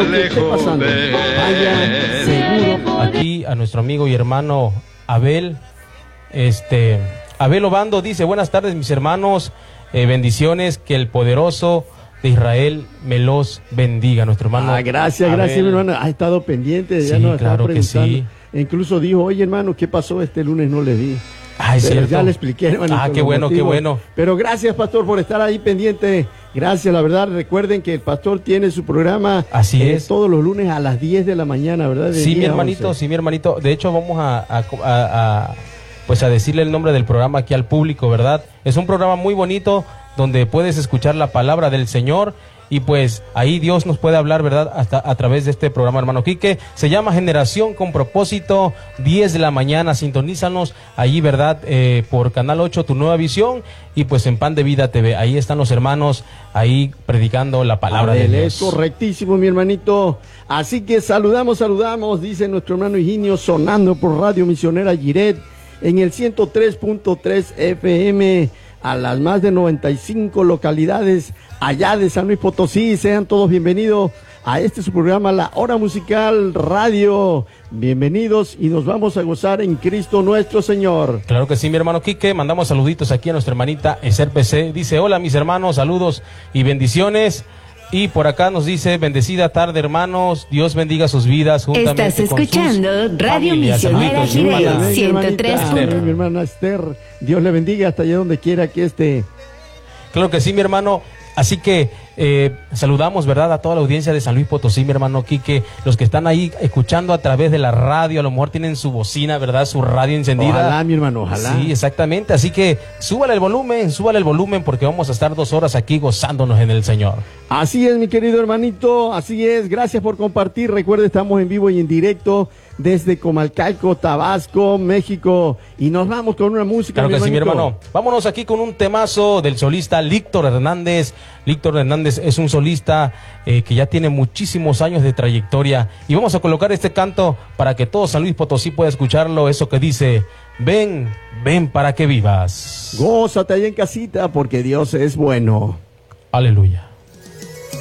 lo que esté pasando, vaya seguro. Aquí a nuestro amigo y hermano Abel, Abel Obando dice: buenas tardes mis hermanos, bendiciones, que el poderoso de Israel me los bendiga. Nuestro hermano gracias, Abel. gracias mi hermano, ha estado pendiente, ya Sí, nos claro que sí. Incluso dijo: oye hermano, ¿qué pasó este lunes? No le di. Cierto. Ya le expliqué, hermano. Qué bueno, qué bueno. Pero gracias, pastor, por estar ahí pendiente. Gracias, la verdad. Recuerden que el pastor tiene su programa. Así es. Todos los lunes a las 10 de la mañana, ¿verdad? Sí, mi hermanito, sí, mi hermanito. De hecho, vamos pues a decirle el nombre del programa aquí al público, ¿verdad? Es un programa muy bonito donde puedes escuchar la palabra del Señor. Y pues ahí Dios nos puede hablar, ¿verdad? Hasta a través de este programa, hermano Quique. Se llama Generación con Propósito, 10 de la mañana. Sintonízanos allí, ¿verdad? Por Canal 8, Tu Nueva Visión. Y pues en Pan de Vida TV. Ahí están los hermanos, ahí predicando la palabra de Dios. Es correctísimo, mi hermanito. Así que saludamos, dice nuestro hermano Higinio, sonando por Radio Misionera Giret en el 103.3 FM. A las más de 95 localidades allá de San Luis Potosí. Sean todos bienvenidos a su programa, La Hora Musical Radio. Bienvenidos y nos vamos a gozar en Cristo nuestro Señor. Claro que sí, mi hermano Quique. Mandamos saluditos aquí a nuestra hermanita Esther PC. Dice: hola mis hermanos, saludos y bendiciones. Y por acá nos dice: bendecida tarde, hermanos. Dios bendiga sus vidas juntamente. Estás escuchando con Radio Misionera Giret 103. Mi hermana Esther, Dios le bendiga hasta allá donde quiera que esté. Claro que sí, mi hermano. Así que saludamos, ¿verdad?, a toda la audiencia de San Luis Potosí, mi hermano Quique, los que están ahí escuchando a través de la radio, a lo mejor tienen su bocina, ¿verdad?, su radio encendida. Ojalá, mi hermano, ojalá. Sí, exactamente, así que súbale el volumen, porque vamos a estar 2 horas aquí gozándonos en el Señor. Así es, mi querido hermanito, así es, gracias por compartir. Recuerde, estamos en vivo y en directo desde Comalcalco, Tabasco, México, y nos vamos con una música. Claro que sí, mi hermano. Vámonos aquí con un temazo del solista Líctor Hernández. Líctor Hernández es un solista que ya tiene muchísimos años de trayectoria, y vamos a colocar este canto para que todo San Luis Potosí pueda escucharlo, eso que dice: ven, ven para que vivas. Gózate ahí en casita porque Dios es bueno. Aleluya.